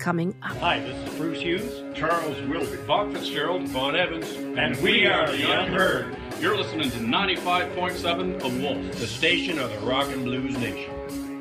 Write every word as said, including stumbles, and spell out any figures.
coming up. Hi, this is Bruce Hughes, Charles Wilby, Bob Fitzgerald, Vaughn Evans, and we are the Unheard. You're listening to ninety-five point seven The Wolf, the station of the Rock and Blues Nation.